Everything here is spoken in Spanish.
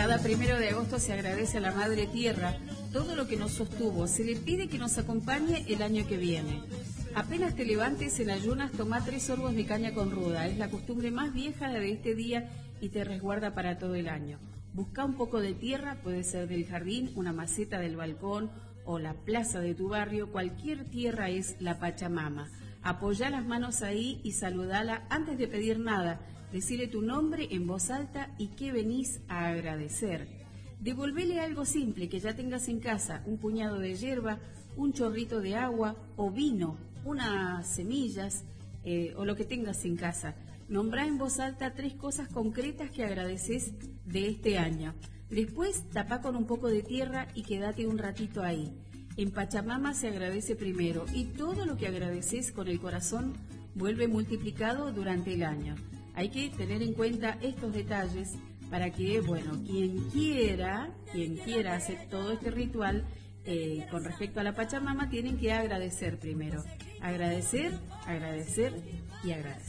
Cada 1 de agosto se agradece a la Madre Tierra todo lo que nos sostuvo. Se le pide que nos acompañe el año que viene. Apenas te levantes en ayunas, toma 3 sorbos de caña con ruda. Es la costumbre más vieja de este día y te resguarda para todo el año. Busca un poco de tierra, puede ser del jardín, una maceta del balcón o la plaza de tu barrio. Cualquier tierra es la Pachamama. Apoya las manos ahí y saludala antes de pedir nada. Decile tu nombre en voz alta y que venís a agradecer. Devolvele algo simple que ya tengas en casa, un puñado de hierba, un chorrito de agua o vino, unas semillas o lo que tengas en casa. Nombrá en voz alta 3 cosas concretas que agradeces de este año. Después tapá con un poco de tierra y quédate un ratito ahí. En Pachamama se agradece primero y todo lo que agradeces con el corazón vuelve multiplicado durante el año. Hay que tener en cuenta estos detalles para que, bueno, quien quiera hacer todo este ritual con respecto a la Pachamama, tienen que agradecer primero. Agradecer, agradecer y agradecer.